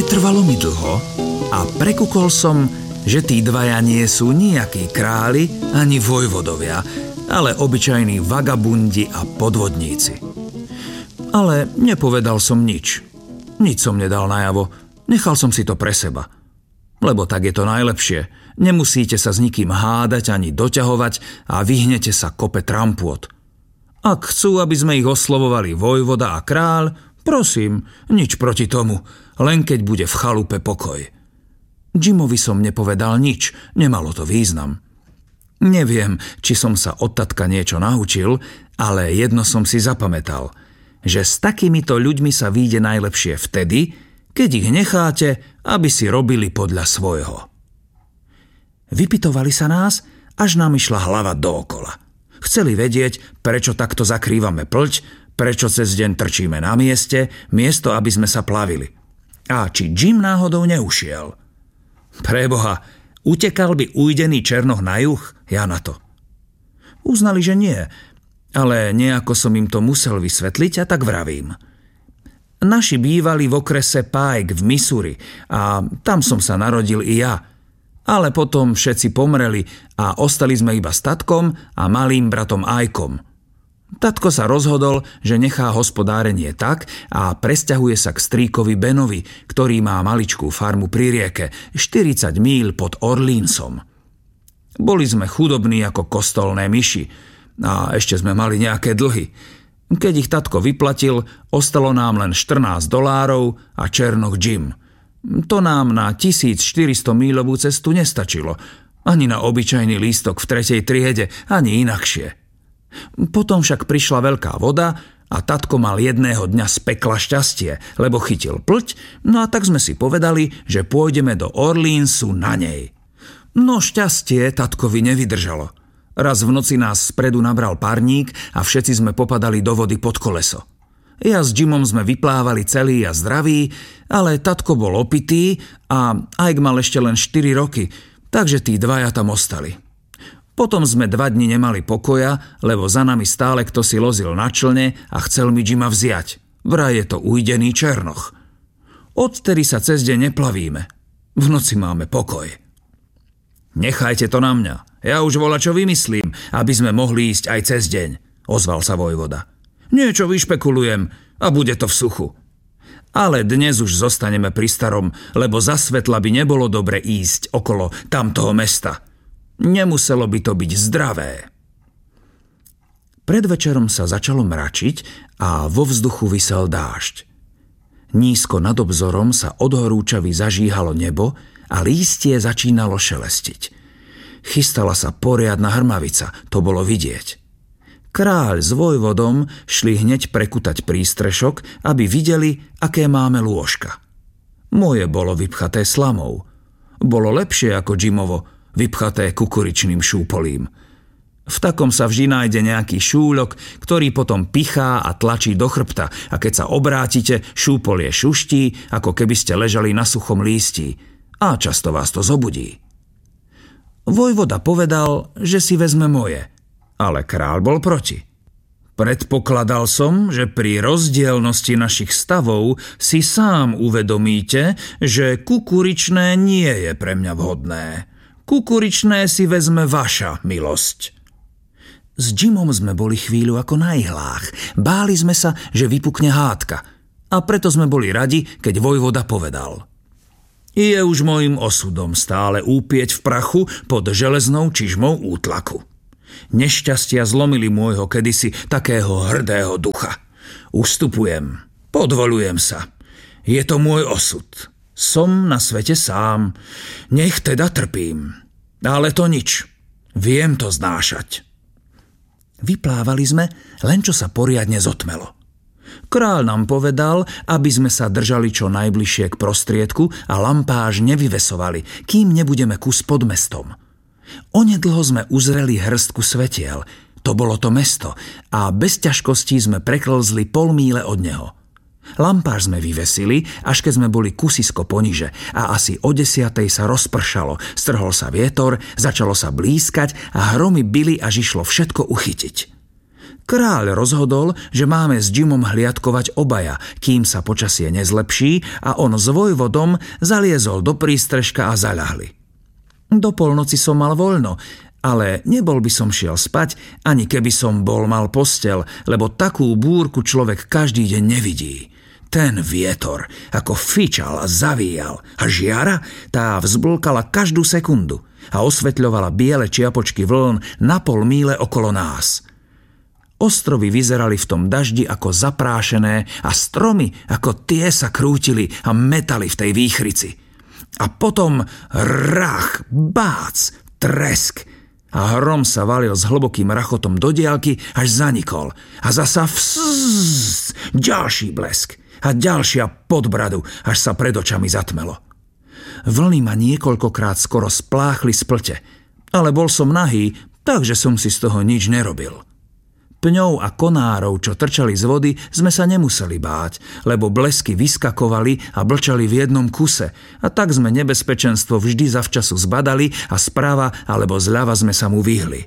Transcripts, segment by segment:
Netrvalo mi dlho a prekukol som, že tí dvaja nie sú nejakí králi ani vojvodovia, ale obyčajní vagabundi a podvodníci. Ale nepovedal som nič. Nič som nedal najavo. Nechal som si to pre seba. Lebo tak je to najlepšie. Nemusíte sa s nikým hádať ani doťahovať a vyhnete sa kope trampôt. Ak chcú, aby sme ich oslovovali vojvoda a kráľ, prosím, nič proti tomu, len keď bude v chalupe pokoj. Jimovi som nepovedal nič, nemalo to význam. Neviem, či som sa od tatka niečo naučil, ale jedno som si zapamätal, že s takýmito ľuďmi sa vyjde najlepšie vtedy, keď ich necháte, aby si robili podľa svojho. Vypitovali sa nás, až nám išla hlava dookola. Chceli vedieť, prečo takto zakrývame plť, prečo cez deň trčíme na mieste, miesto, aby sme sa plavili. A či Jim náhodou neušiel. Preboha, utekal by ujdený černoch na juh? Ja na to. Uznali, že nie, ale nejako som im to musel vysvetliť a tak vravím. Naši bývali v okrese Pike v Missouri a tam som sa narodil i ja. Ale potom všetci pomreli a ostali sme iba s tatkom a malým bratom Ajkom. Tatko sa rozhodol, že nechá hospodárenie tak a presťahuje sa k strýkovi Benovi, ktorý má maličkú farmu pri rieke, 40 míľ pod Orleansom. Boli sme chudobní ako kostolné myši a ešte sme mali nejaké dlhy. Keď ich tatko vyplatil, ostalo nám len $14 a černoch Jim. To nám na 1400 míľovú cestu nestačilo, ani na obyčajný lístok v 3. triede, ani inakšie. Potom však prišla veľká voda a tatko mal jedného dňa z pekla šťastie, lebo chytil plť, no a tak sme si povedali, že pôjdeme do Orleansu na nej. No šťastie tatkovi nevydržalo. Raz v noci nás spredu nabral parník a všetci sme popadali do vody pod koleso. Ja s Jimom sme vyplávali celý a zdraví, ale tatko bol opitý a Ike mal ešte len 4 roky, takže tí dvaja tam ostali. Potom sme 2 dni nemali pokoja, lebo za nami stále kto si lozil na člne a chcel mi Jima vziať. Vraj je to ujdený černoch. Odtedy sa cez deň neplavíme. V noci máme pokoj. Nechajte to na mňa. Ja už volačo vymyslím, aby sme mohli ísť aj cez deň, ozval sa vojvoda. Niečo vyšpekulujem a bude to v suchu. Ale dnes už zostaneme pri starom, lebo za svetla by nebolo dobre ísť okolo tamtoho mesta. Nemuselo by to byť zdravé. Pred večerom sa začalo mračiť a vo vzduchu visel dážď. Nízko nad obzorom sa od horúčavy zažíhalo nebo a lístie začínalo šelestiť. Chystala sa poriadna hrmavica, to bolo vidieť. Kráľ s vojvodom šli hneď prekutať prístrešok, aby videli, aké máme lôžka. Moje bolo vypchaté slamou. Bolo lepšie ako Jimovo, vypchaté kukuričným šúpolím. V takom sa vždy nájde nejaký šúľok, ktorý potom pichá a tlačí do chrbta a keď sa obrátite, šúpolie šuští, ako keby ste ležali na suchom lístí a často vás to zobudí. Vojvoda povedal, že si vezme moje, ale kráľ bol proti. Predpokladal som, že pri rozdielnosti našich stavov si sám uvedomíte, že kukuričné nie je pre mňa vhodné. Kukuričné si vezme vaša milosť. S Jimom sme boli chvíľu ako na ihlách. Báli sme sa, že vypukne hádka. A preto sme boli radi, keď vojvoda povedal. Je už mojím osudom stále úpieť v prachu pod železnou čižmou útlaku. Nešťastia zlomili môjho kedysi takého hrdého ducha. Ustupujem, podvolujem sa. Je to môj osud. Som na svete sám. Nech teda trpím. Ale to nič. Viem to znášať. Vyplávali sme, len čo sa poriadne zotmelo. Kráľ nám povedal, aby sme sa držali čo najbližšie k prostriedku a lampáž nevyvesovali, kým nebudeme kus pod mestom. Onedlho sme uzreli hrstku svetiel. To bolo to mesto a bez ťažkostí sme preklzli 0,5 míle od neho. Lampáž sme vyvesili, až keď sme boli kusisko poniže a asi o 10:00 sa rozpršalo, strhol sa vietor, začalo sa blískať a hromy bili, až išlo všetko uchytiť. Kráľ rozhodol, že máme s Jimom hliadkovať obaja, kým sa počasie nezlepší a on s vojvodom zaliezol do prístrežka a zaľahli. Do polnoci som mal voľno, ale nebol by som šiel spať, ani keby som mal posteľ, lebo takú búrku človek každý deň nevidí. Ten vietor, ako fičal a zavíjal, a žiara, tá vzblkala každú sekundu a osvetľovala biele čiapočky vln na pol míle okolo nás. Ostrovy vyzerali v tom daždi ako zaprášené a stromy ako tie sa krútili a metali v tej výchrici. A potom rach, bác, tresk a hrom sa valil s hlbokým rachotom do diaľky, až zanikol. A zasa ďalší blesk a ďalšia podbradu, až sa pred očami zatmelo. Vlny ma niekoľkokrát skoro spláchli z plte, ale bol som nahý, takže som si z toho nič nerobil. Pňov a konárov, čo trčali z vody, sme sa nemuseli báť, lebo blesky vyskakovali a blčali v jednom kuse a tak sme nebezpečenstvo vždy zavčasu zbadali a sprava alebo zľava sme sa mu vyhli.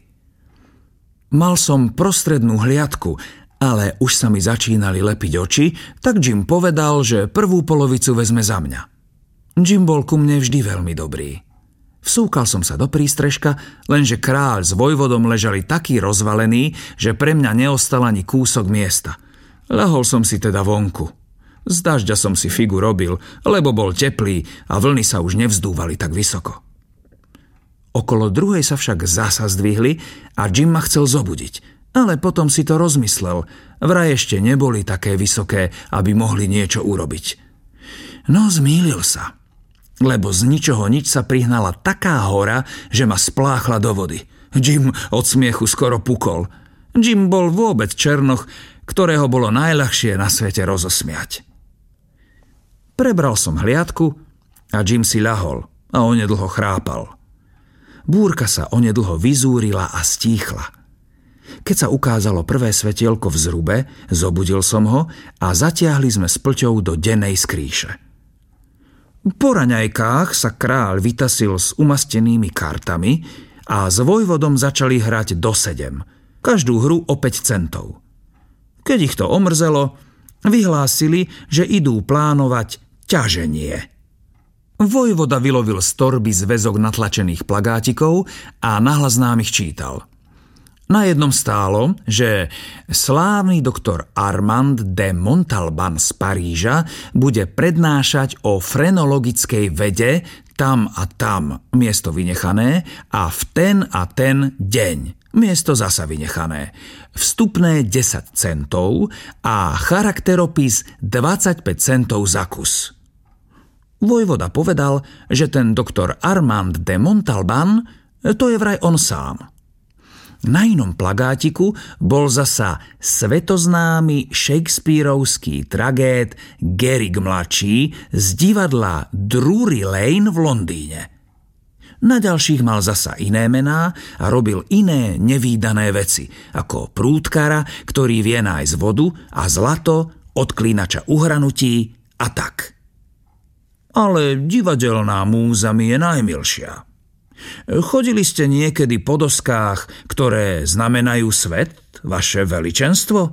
Mal som prostrednú hliadku, ale už sa mi začínali lepiť oči, tak Jim povedal, že prvú polovicu vezme za mňa. Jim bol ku mne vždy veľmi dobrý. Vsúkal som sa do prístrežka, lenže kráľ s vojvodom ležali taký rozvalený, že pre mňa neostal ani kúsok miesta. Ľahol som si teda vonku. Z dažďa som si figu robil, lebo bol teplý a vlny sa už nevzdúvali tak vysoko. Okolo druhej sa však zasa zdvihli a Jim ma chcel zobudiť, ale potom si to rozmyslel. Vraj ešte neboli také vysoké, aby mohli niečo urobiť. No zmýlil sa. Lebo z ničoho nič sa prihnala taká hora, že ma spláchla do vody. Jim od smiechu skoro pukol. Jim bol vôbec černoch, ktorého bolo najľahšie na svete rozosmiať. Prebral som hliadku a Jim si ľahol a onedlho chrápal. Búrka sa onedlho vyzúrila a stíchla. Keď sa ukázalo prvé svetielko v zrube, zobudil som ho a zatiahli sme s plťou do dennej skrýše. Po raňajkách sa kráľ vytasil s umastenými kartami a s vojvodom začali hrať do 7, každú hru o 5 centov. Keď ich to omrzelo, vyhlásili, že idú plánovať ťaženie. Vojvoda vylovil z torby zväzok natlačených plagátikov a nahlas nám ich čítal. Na jednom stálo, že slávny doktor Armand de Montalban z Paríža bude prednášať o frenologickej vede tam a tam, miesto vynechané, a v ten a ten deň, miesto zasa vynechané. Vstupné 10 centov a charakteropis 25 centov za kus. Vojvoda povedal, že ten doktor Armand de Montalban, to je vraj on sám. Na inom plagátiku bol zasa svetoznámy shakespearovský tragéd Garrick mladší z divadla Drury Lane v Londýne. Na ďalších mal zasa iné mená a robil iné nevídané veci, ako prúdkara, ktorý vie nájsť vodu, a zlato od klínača uhranutí a tak. Ale divadelná múza mi je najmilšia. Chodili ste niekedy po doskách, ktoré znamenajú svet, vaše veličenstvo?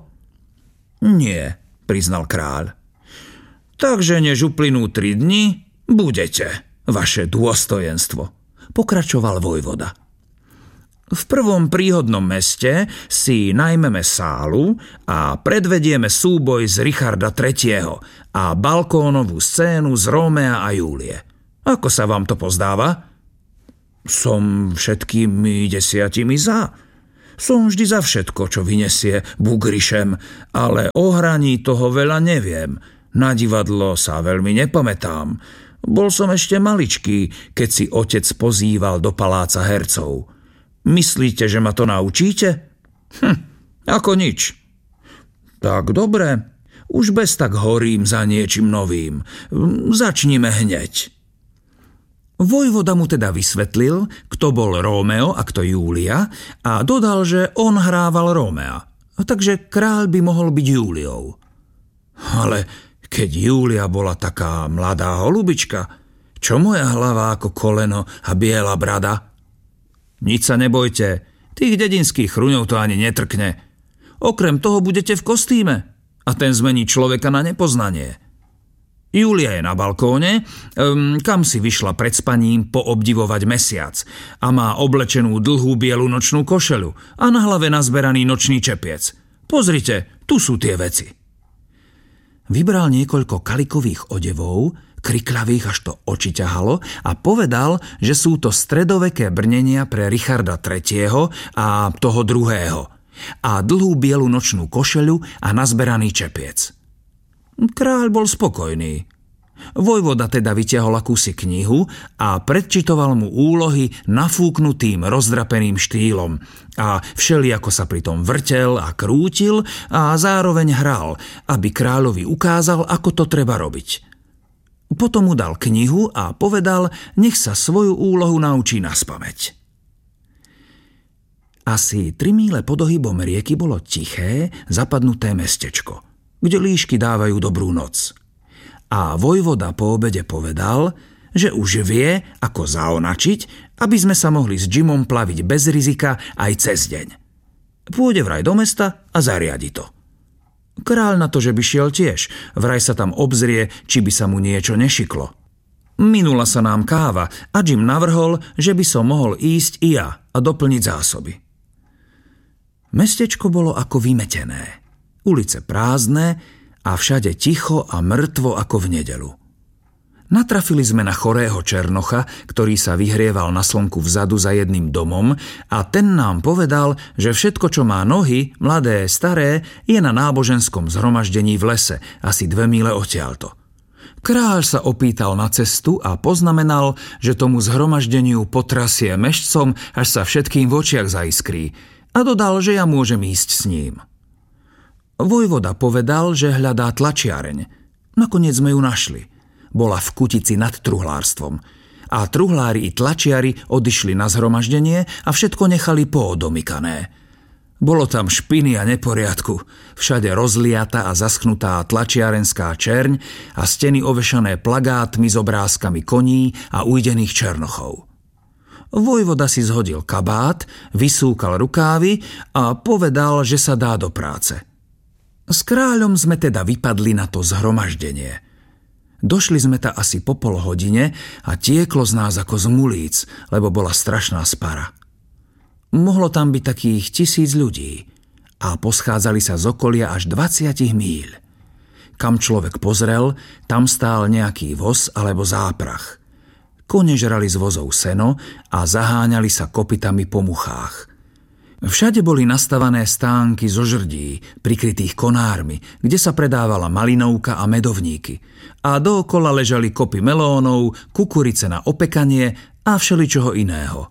Nie, priznal kráľ. Takže než uplynú 3 dni, budete, vaše dôstojenstvo, pokračoval vojvoda. V prvom príhodnom meste si najmeme sálu a predvedieme súboj z Richarda III. A balkónovú scénu z Rómea a Júlie. Ako sa vám to pozdáva? Som všetkými 10 za. Som vždy za všetko, čo vyniesie bugrišem, ale o hraní toho veľa neviem. Na divadlo sa veľmi nepamätám. Bol som ešte maličký, keď si otec pozýval do paláca hercov. Myslíte, že ma to naučíte? Ako nič. Tak dobre, už bez tak horím za niečím novým. Začnime hneď. Vojvoda mu teda vysvetlil, kto bol Rómeo a kto Júlia, a dodal, že on hrával Rómea, takže kráľ by mohol byť Júliou. Ale keď Júlia bola taká mladá holubička, čo moja hlava ako koleno a biela brada? Nič sa nebojte, tých dedinských chruňov to ani netrkne. Okrem toho budete v kostýme a ten zmení človeka na nepoznanie. Julia je na balkóne, kam si vyšla pred spaním poobdivovať mesiac a má oblečenú dlhú bielu nočnú košeľu a na hlave nazberaný nočný čepiec. Pozrite, tu sú tie veci. Vybral niekoľko kalikových odevov, kriklavých až to oči ťahalo, a povedal, že sú to stredoveké brnenia pre Richarda III. A toho druhého a dlhú bielu nočnú košeľu a nazberaný čepiec. Kráľ bol spokojný. Vojvoda teda vytiahol akúsi knihu a predčitoval mu úlohy nafúknutým rozdrapeným štýlom a všelijako sa pritom vrtel a krútil a zároveň hral, aby kráľovi ukázal, ako to treba robiť. Potom mu dal knihu a povedal, nech sa svoju úlohu naučí naspamäť. Asi 3 míle pod ohybom rieky bolo tiché, zapadnuté mestečko, kde líšky dávajú dobrú noc. A vojvoda po obede povedal, že už vie, ako zaonačiť, aby sme sa mohli s Jimom plaviť bez rizika aj cez deň. Pôjde vraj do mesta a zariadi to. Kráľ na to, že by šiel tiež, vraj sa tam obzrie, či by sa mu niečo nešiklo. Minula sa nám káva a Jim navrhol, že by som mohol ísť i ja a doplniť zásoby. Mestečko bolo ako vymetené, ulice prázdne a všade ticho a mŕtvo ako v nedeľu. Natrafili sme na chorého černocha, ktorý sa vyhrieval na slnku vzadu za jedným domom, a ten nám povedal, že všetko, čo má nohy, mladé, staré, je na náboženskom zhromaždení v lese, asi 2 míle odtiaľto. Kráľ sa opýtal na cestu a poznamenal, že tomu zhromaždeniu potrasie mešcom, až sa všetkým v očiach zaiskrí, a dodal, že ja môžem ísť s ním. Vojvoda povedal, že hľadá tlačiareň. Nakoniec sme ju našli. Bola v kutici nad truhlárstvom. A truhlári i tlačiari odišli na zhromaždenie a všetko nechali poodomykané. Bolo tam špiny a neporiadku. Všade rozliata a zaschnutá tlačiarenská čerň a steny ovešané plagátmi s obrázkami koní a ujdených černochov. Vojvoda si zhodil kabát, vysúkal rukávy a povedal, že sa dá do práce. S kráľom sme teda vypadli na to zhromaždenie. Došli sme ta asi po pol hodine a tieklo z nás ako z mulíc, lebo bola strašná spara. Mohlo tam byť takých 1000 ľudí a poschádzali sa z okolia až 20 míľ. Kam človek pozrel, tam stál nejaký voz alebo záprach. Kone žrali z vozov seno a zaháňali sa kopytami po muchách. Všade boli nastavané stánky zo žrdí, prikrytých konármi, kde sa predávala malinovka a medovníky. A dookola ležali kopy melónov, kukurice na opekanie a všeličoho iného.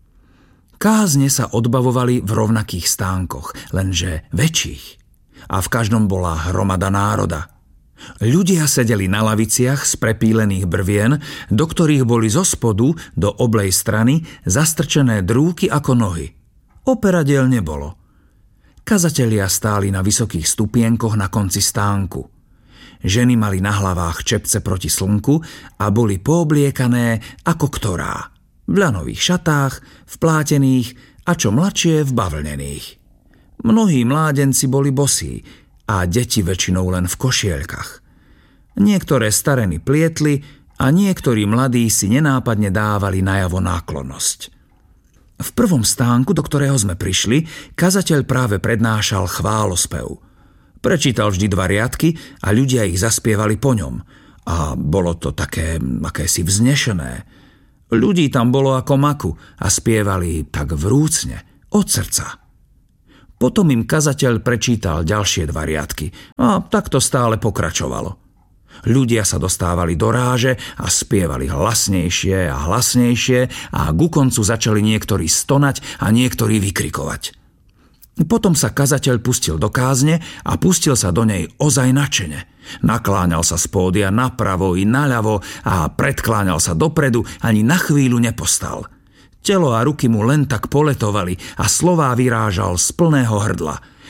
Kázne sa odbavovali v rovnakých stánkoch, lenže väčších. A v každom bola hromada národa. Ľudia sedeli na laviciach z prepílených brvien, do ktorých boli zo spodu do oblej strany zastrčené drúky ako nohy. Operadiel nebolo. Kazatelia stáli na vysokých stupienkoch na konci stánku. Ženy mali na hlavách čepce proti slnku a boli poobliekané ako ktorá. V ľanových šatách, v plátených a čo mladšie v bavlnených. Mnohí mládenci boli bosí a deti väčšinou len v košielkach. Niektoré stareny plietli a niektorí mladí si nenápadne dávali najavo náklonnosť. V prvom stánku, do ktorého sme prišli, kazateľ práve prednášal chválospev. Prečítal vždy 2 riadky a ľudia ich zaspievali po ňom. A bolo to také akési vznešené. Ľudí tam bolo ako maku a spievali tak vrúcne, od srdca. Potom im kazateľ prečítal ďalšie 2 riadky a tak to stále pokračovalo. Ľudia sa dostávali do ráže a spievali hlasnejšie a hlasnejšie a ku koncu začali niektorí stonať a niektorí vykrikovať. Potom sa kazateľ pustil do kázne a pustil sa do nej ozaj nadšene. Nakláňal sa z pódia napravo i naľavo a predkláňal sa dopredu, ani na chvíľu nepostal. Telo a ruky mu len tak poletovali a slová vyrážal z plného hrdla.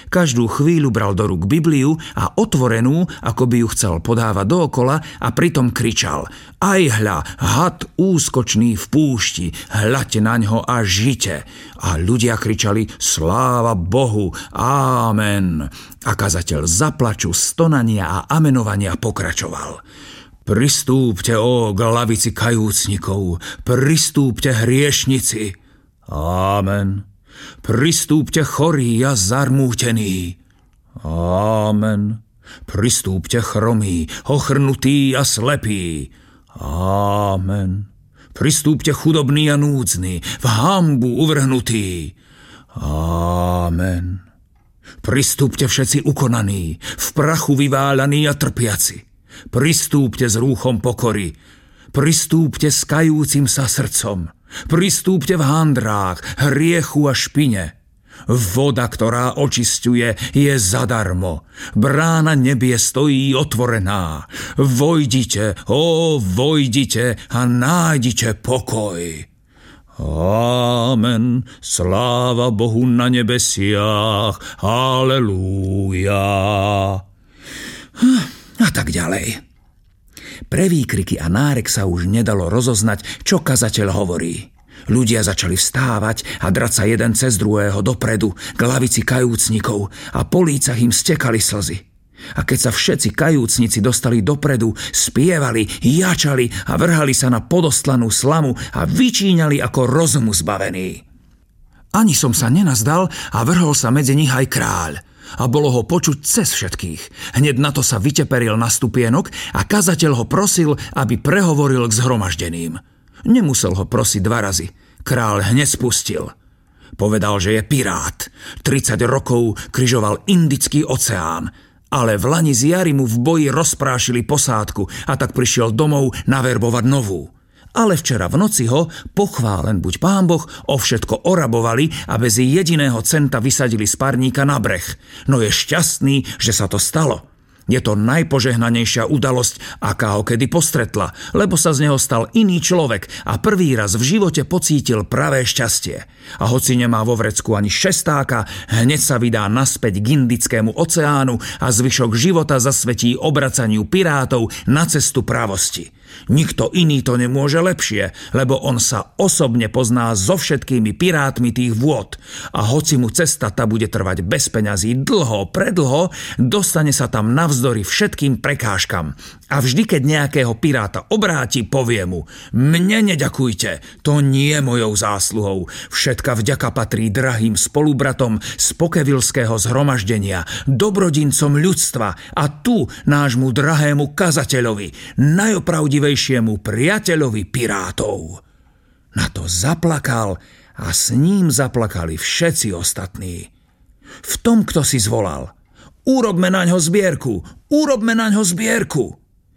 Každú chvíľu bral do rúk Bibliu a otvorenú, ako by ju chcel podávať dookola a pritom kričal: Aj hľa, had úskočný v púšti, hľaďte naňho a žite. A ľudia kričali: Sláva Bohu, Amen. A kazateľ zaplaču, stonania a amenovania pokračoval: Pristúpte, ó glavici kajúcnikov, pristúpte hriešnici. Amen. Pristúpte chorí a zarmútení. Amen. Pristúpte chromí, ochrnutí a slepí. Amen. Pristúpte chudobní a núdzni, v hanbu uvrhnutí. Amen. Pristúpte všetci ukonaní, v prachu vyváľaní a trpiaci. Pristúpte s rúchom pokory. Pristúpte s kajúcim sa srdcom. Pristúpte v handrách, hriechu a špine. Voda, ktorá očisťuje, je zadarmo. Brána nebie stojí otvorená. Vojdite, vojdite a nájdite pokoj. Amen. Sláva Bohu na nebesiach. Halelúja. A tak ďalej. Pre výkriky a nárek sa už nedalo rozoznať, čo kazateľ hovorí. Ľudia začali vstávať a drať sa jeden cez druhého dopredu k lavici kajúcnikov a po lícach im stekali slzy. A keď sa všetci kajúcnici dostali dopredu, spievali, jačali a vrhali sa na podostlanú slamu a vyčíňali ako rozumu zbavení. Ani som sa nenazdal a vrhol sa medzi nich aj kráľ. A bolo ho počuť cez všetkých. Hneď na to sa vyteperil na stupienok a kazateľ ho prosil, aby prehovoril k zhromaždeným. Nemusel ho prosiť 2 razy. Kráľ hneď spustil. Povedal, že je pirát. 30 rokov križoval Indický oceán. Ale v lani z jary mu v boji rozprášili posádku a tak prišiel domov naverbovať novú. Ale včera v noci ho, pochválen buď Pán Boh, o všetko orabovali a bez jediného centa vysadili z parníka na breh. No je šťastný, že sa to stalo. Je to najpožehnanejšia udalosť, aká ho kedy postretla, lebo sa z neho stal iný človek a prvý raz v živote pocítil pravé šťastie. A hoci nemá vo vrecku ani šestáka, hneď sa vydá naspäť k Indickému oceánu a zvyšok života zasvetí obracaniu pirátov na cestu pravosti. Nikto iný to nemôže lepšie, lebo on sa osobne pozná so všetkými pirátmi tých vôd a hoci mu cesta tá bude trvať bez peňazí dlho, predlho, dostane sa tam navzdory všetkým prekážkam. A vždy, keď nejakého piráta obráti, povie mu: Mne neďakujte, to nie je mojou zásluhou. Všetka vďaka patrí drahým spolubratom z pokevilského zhromaždenia, dobrodincom ľudstva a tu nášmu drahému kazateľovi, najopravdivejšiemu priateľovi pirátov. Na to zaplakal a s ním zaplakali všetci ostatní. V tom, kto si zvolal: Urobme naňho zbierku, urobme naňho zbierku.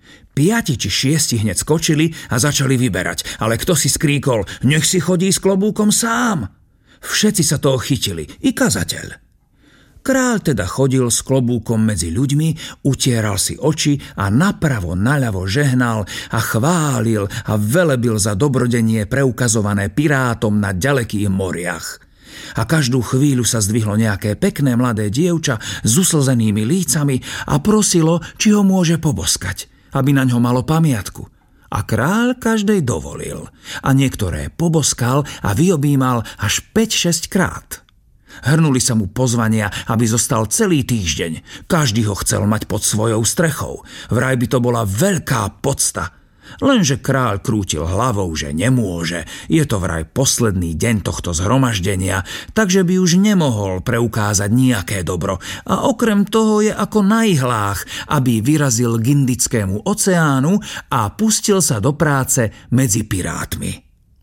5 či 6 hneď skočili a začali vyberať, ale kto si skríkol: Nech si chodí s klobúkom sám. Všetci sa toho chytili, i kazateľ. Kráľ teda chodil s klobúkom medzi ľuďmi, utieral si oči a napravo naľavo žehnal a chválil a velebil za dobrodenie preukazované pirátom na ďalekých moriach. A každú chvíľu sa zdvihlo nejaké pekné mladé dievča s uslzenými lícami a prosilo, či ho môže poboskať, aby naňho malo pamiatku. A kráľ každej dovolil a niektoré poboskal a vyobímal až 5-6 krát. Hrnuli sa mu pozvania, aby zostal celý týždeň. Každý ho chcel mať pod svojou strechou. Vraj by to bola veľká podsta. Lenže kráľ krútil hlavou, že nemôže. Je to vraj posledný deň tohto zhromaždenia, takže by už nemohol preukázať nejaké dobro. A okrem toho je ako na ihlách, aby vyrazil k Indickému oceánu a pustil sa do práce medzi pirátmi.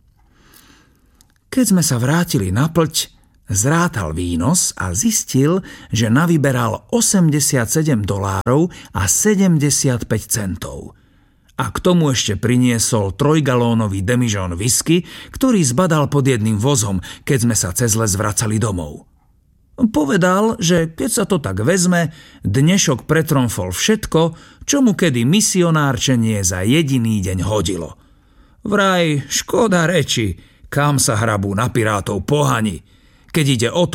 Keď sme sa vrátili na plť, zrátal výnos a zistil, že navyberal $87 a 75 centov. A k tomu ešte priniesol 3-galónový demižón whisky, ktorý zbadal pod jedným vozom, keď sme sa cez les vracali domov. Povedal, že keď sa to tak vezme, dnešok pretromfol všetko, čo mu kedy misionárčenie za jediný deň hodilo. Vraj škoda reči, kam sa hrabú na pirátov pohani. Keď ide o to,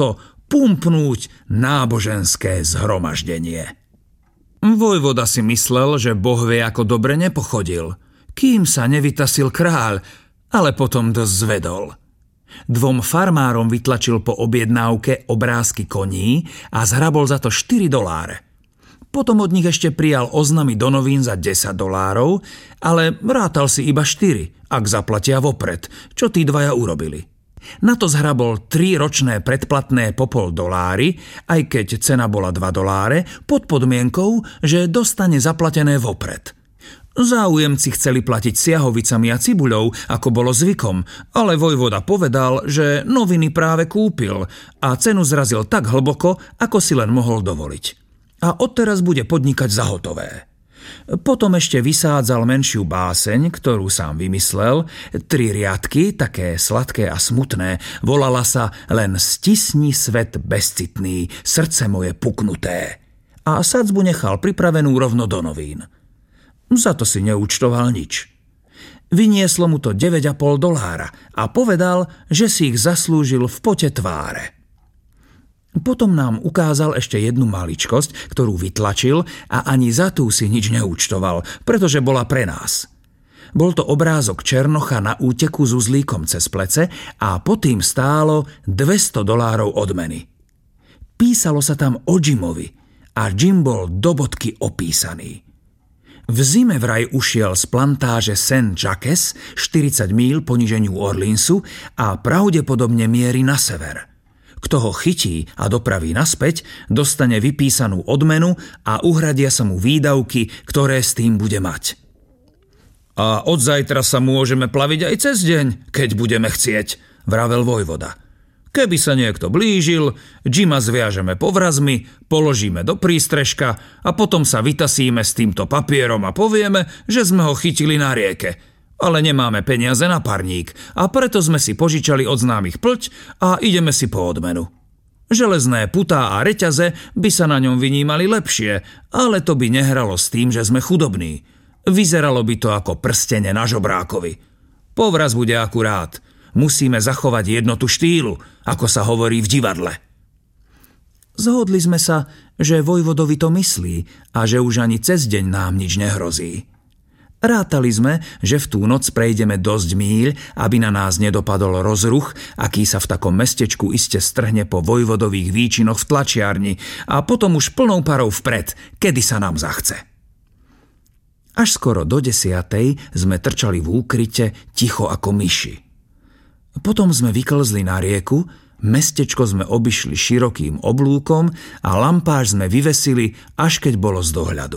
pumpnúť náboženské zhromaždenie. Vojvoda si myslel, že Boh vie, ako dobre nepochodil, kým sa nevytasil kráľ, ale potom dosť zvedol. 2 farmárom vytlačil po objednávke obrázky koní a zhrabol za to $4. Potom od nich ešte prijal oznamy do novín za $10, ale rátal si iba 4, ak zaplatia vopred, čo tí dvaja urobili. Na to zhrabol 3-ročné predplatné po $0,5, aj keď cena bola $2, pod podmienkou, že dostane zaplatené vopred. Záujemci chceli platiť siahovicami a cibuľou, ako bolo zvykom, ale vojvoda povedal, že noviny práve kúpil a cenu zrazil tak hlboko, ako si len mohol dovoliť. A odteraz bude podnikať za hotové. Potom ešte vysádzal menšiu báseň, ktorú sám vymyslel, 3 riadky, také sladké a smutné, volala sa Len stisni svet bezcitný, srdce moje puknuté. A sadzbu nechal pripravenú rovno do novín. Za to si neúčtoval nič. Vynieslo mu to $9,5 a povedal, že si ich zaslúžil v pote tváre. Potom nám ukázal ešte jednu maličkosť, ktorú vytlačil a ani za tú si nič neúčtoval, pretože bola pre nás. Bol to obrázok Černocha na úteku s uzlíkom cez plece a pod tým stálo $200 odmeny. Písalo sa tam o Jimovi a Jim bol do bodky opísaný. V zime vraj ušiel z plantáže St. Jacques 40 míľ poniže New Orleansu a pravdepodobne mieri na sever. Kto ho chytí a dopraví naspäť, dostane vypísanú odmenu a uhradia sa mu výdavky, ktoré s tým bude mať. A od zajtra sa môžeme plaviť aj cez deň, keď budeme chcieť, vravel vojvoda. Keby sa niekto blížil, Jima zviažeme povrazmi, položíme do prístrežka a potom sa vytasíme s týmto papierom a povieme, že sme ho chytili na rieke. Ale nemáme peniaze na parník a preto sme si požičali od známych plť a ideme si po odmenu. Železné putá a reťaze by sa na ňom vynímali lepšie, ale to by nehralo s tým, že sme chudobní. Vyzeralo by to ako prstene na žobrákovi. Povraz bude akurát. Musíme zachovať jednotu štýlu, ako sa hovorí v divadle. Zhodli sme sa, že vojvodovi to myslí a že už ani cez deň nám nič nehrozí. Rátali sme, že v tú noc prejdeme dosť míľ, aby na nás nedopadol rozruch, aký sa v takom mestečku iste strhne po vojvodových výčinoch v tlačiarni a potom už plnou parou vpred, kedy sa nám zachce. Až skoro do 10:00 sme trčali v úkryte ticho ako myši. Potom sme vyklzli na rieku, mestečko sme obišli širokým oblúkom a lampáž sme vyvesili, až keď bolo z dohľadu.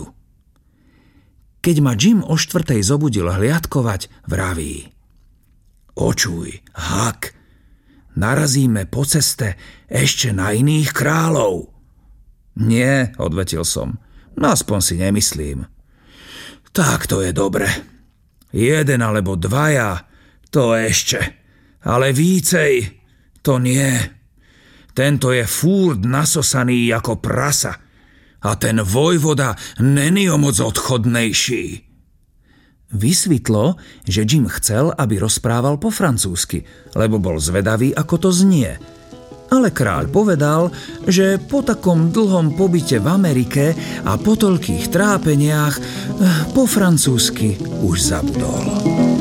Keď ma Jim o 4:00 zobudil hliadkovať, vraví: Očuj, Hak, narazíme po ceste ešte na iných kráľov. Nie, odvetil som, aspoň si nemyslím. Tak to je dobre. 1 alebo 2, to ešte. Ale vícej, to nie. Tento je furt nasosaný ako prasa a ten vojvoda není o moc odchodnejší. Vysvetlo, že Jim chcel, aby rozprával po francúzsky, lebo bol zvedavý, ako to znie. Ale kráľ povedal, že po takom dlhom pobyte v Amerike a po toľkých trápeniach po francúzsky už zabudol.